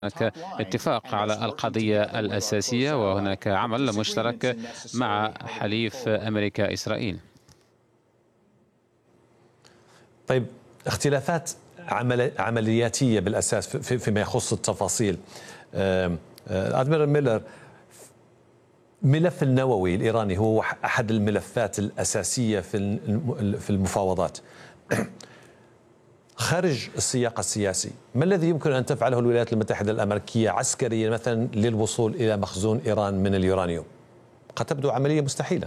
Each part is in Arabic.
هناك اتفاق على القضية الأساسية، وهناك عمل مشترك مع حليف أمريكا إسرائيل. طيب، اختلافات عملياتية بالأساس فيما يخص التفاصيل. أدميرال ميلر، ملف النووي الإيراني هو أحد الملفات الأساسية في المفاوضات. خارج السياق السياسي، ما الذي يمكن أن تفعله الولايات المتحدة الأمريكية عسكريا مثلا للوصول إلى مخزون إيران من اليورانيوم؟ قد تبدو عملية مستحيلة.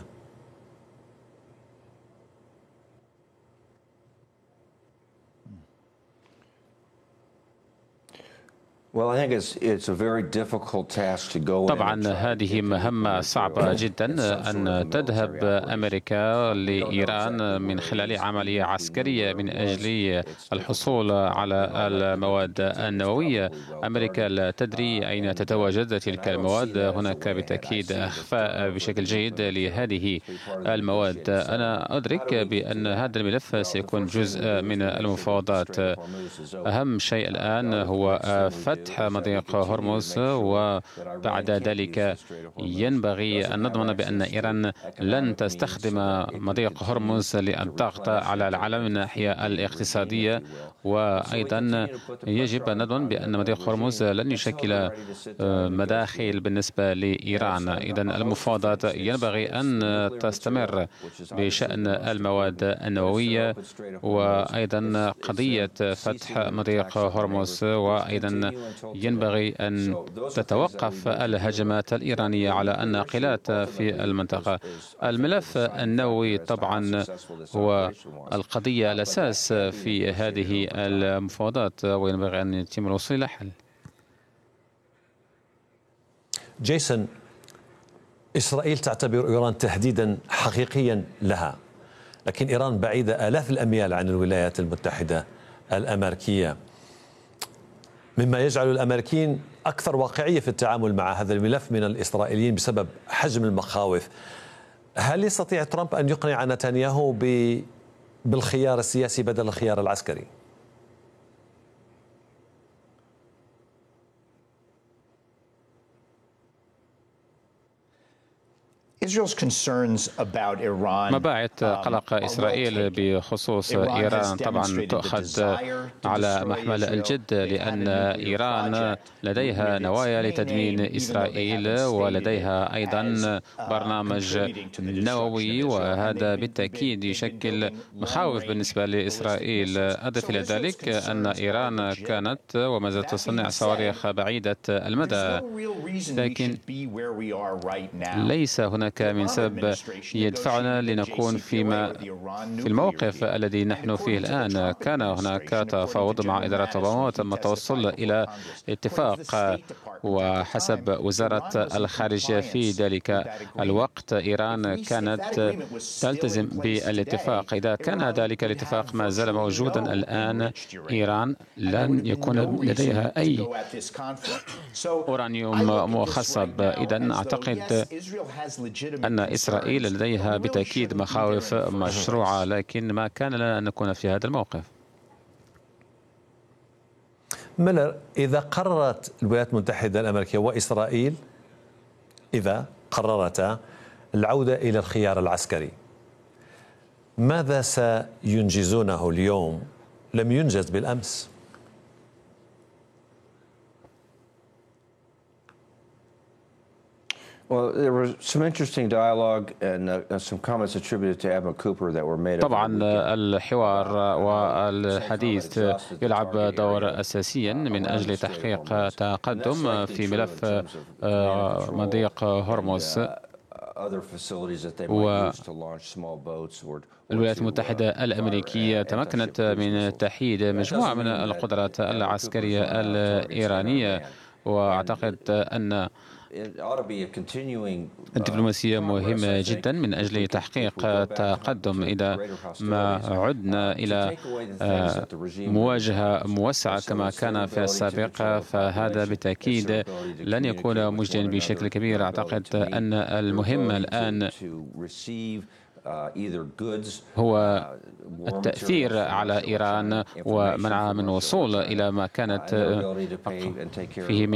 طبعا هذه مهمة صعبة جدا أن تذهب أمريكا لإيران من خلال عملية عسكرية من أجل الحصول على المواد النووية. أمريكا لا تدري أين تتواجد تلك المواد. هناك بالتأكيد إخفاء بشكل جيد لهذه المواد. أنا أدرك بأن هذا الملف سيكون جزء من المفاوضات. أهم شيء الآن هو فتح مضيق هرمز، وبعد ذلك ينبغي أن نضمن بأن إيران لن تستخدم مضيق هرمز للضغط على العالم من الناحية الاقتصادية، وأيضا يجب أن نضمن بأن مضيق هرمز لن يشكل مداخل بالنسبة لإيران. إذن المفاوضات ينبغي أن تستمر بشأن المواد النووية، وأيضا قضية فتح مضيق هرمز، وأيضا ينبغي أن تتوقف الهجمات الإيرانية على الناقلات في المنطقة. الملف النووي طبعا هو القضية الأساس في هذه المفاوضات، وينبغي أن يتم الوصول إلى حل. جيسون، إسرائيل تعتبر إيران تهديدا حقيقيا لها، لكن إيران بعيدة آلاف الأميال عن الولايات المتحدة الأمريكية، مما يجعل الأمريكيين أكثر واقعية في التعامل مع هذا الملف من الإسرائيليين بسبب حجم المخاوف. هل يستطيع ترامب أن يقنع نتنياهو بالخيار السياسي بدل الخيار العسكري؟ مباعث قلق إسرائيل بخصوص إيران طبعا تؤخذ على محمل الجد، لأن إيران لديها نوايا لتدمير إسرائيل، ولديها أيضا برنامج نووي، وهذا بالتأكيد يشكل مخاوف بالنسبة لإسرائيل. أضف إلى ذلك أن إيران كانت وما زالت تصنع صواريخ بعيدة المدى، لكن ليس هناك من سبب يدفعنا لنكون في الموقف الذي نحن فيه الآن. كان هناك تفاوض مع إدارة أوباما وتم التوصل إلى اتفاق، وحسب وزارة الخارجية في ذلك الوقت إيران كانت تلتزم بالاتفاق. إذا كان ذلك الاتفاق ما زال موجودا الآن، إيران لن يكون لديها أي أورانيوم مخصب. إذن أعتقد أن إسرائيل لديها بالتأكيد مخاوف مشروعة، لكن ما كان لنا أن نكون في هذا الموقف. ميلر، إذا قررت الولايات المتحدة الأمريكية وإسرائيل، إذا قررتا العودة إلى الخيار العسكري، ماذا سينجزونه اليوم لم ينجز بالأمس؟ طبعا الحوار والحديث يلعب دور أساسيا من أجل تحقيق تقدم في ملف مضيق هرمز، والولايات المتحدة الأمريكية تمكنت من تحييد مجموعة من القدرات العسكرية الإيرانية، وأعتقد أن الدبلوماسية مهمة جدا من أجل تحقيق تقدم. إذا ما عدنا إلى مواجهة موسعة كما كان في السابق، فهذا بالتأكيد لن يكون مجديا بشكل كبير. أعتقد أن المهم الآن هو التأثير على إيران ومنعها من الوصول إلى ما كانت فيه